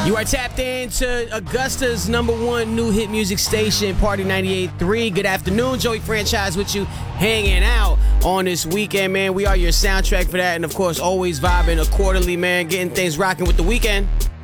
You are tapped into Augusta's #1 new hit music station, Party 98.3. Good afternoon, Joey Franchise with you, hanging out on this weekend, man. We are your soundtrack for that, and of course, always vibing accordingly, man. Getting things rocking with the weekend.